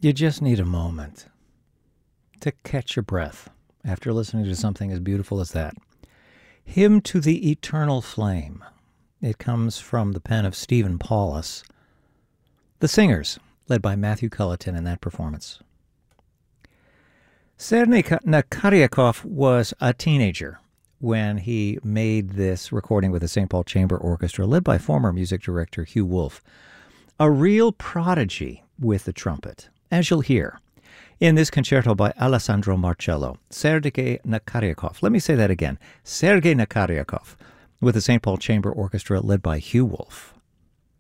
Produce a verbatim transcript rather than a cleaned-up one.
You just need a moment to catch your breath after listening to something as beautiful as that. Hymn to the Eternal Flame. It comes from the pen of Stephen Paulus. The Singers, led by Matthew Culleton in that performance. Sergei Nakarikov was a teenager when he made this recording with the Saint Paul Chamber Orchestra, led by former music director Hugh Wolf. A real prodigy with the trumpet, as you'll hear in this concerto by Alessandro Marcello, Sergei Nakarikov. Let me say that again. Sergei Nakarikov with the Saint Paul Chamber Orchestra, led by Hugh Wolf.